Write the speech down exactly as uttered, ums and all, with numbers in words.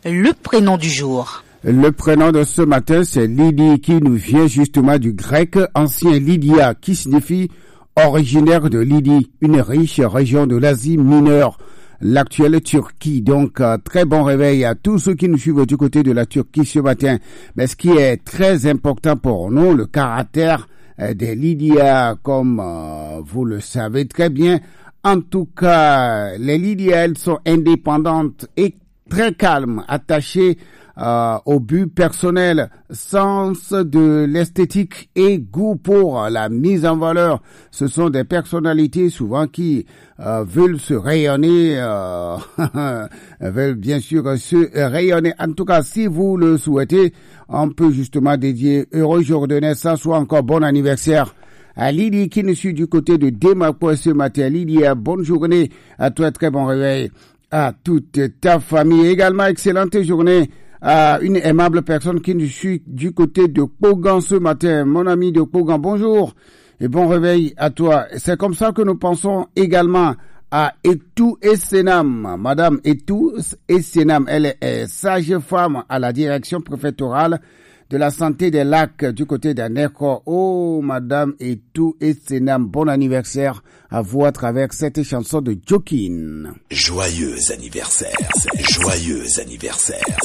Le prénom du jour. Le prénom de ce matin, c'est Lydie, qui nous vient justement du grec ancien Lydia, qui signifie originaire de Lydie, une riche région de l'Asie mineure, l'actuelle Turquie. Donc, euh, très bon réveil à tous ceux qui nous suivent du côté de la Turquie ce matin. Mais ce qui est très important pour nous, le caractère euh, des Lydia, comme euh, vous le savez très bien. En tout cas, les Lydia, elles sont indépendantes et très calmes, attachées Euh, au but personnel, sens de l'esthétique et goût pour la mise en valeur. Ce sont des personnalités souvent qui euh, veulent se rayonner, euh, veulent bien sûr se rayonner. En tout cas, si vous le souhaitez, on peut justement dédier heureux jour de naissance ou encore bon anniversaire à Lydie qui nous suit du côté de Démapo ce matin. Lydie, bonne journée à toi, très bon réveil à toute ta famille. Également, excellente journée à une aimable personne qui nous suit du côté de Pogan ce matin. Mon ami de Pogan, bonjour et bon réveil à toi. C'est comme ça que nous pensons également à Etou Essenam. Madame Etou Essenam, elle est sage-femme à la direction préfectorale de la santé des lacs du côté d'Aneko. Oh, Madame Etou Essenam, bon anniversaire à vous à travers cette chanson de Jokin. Joyeux anniversaire, joyeux anniversaire.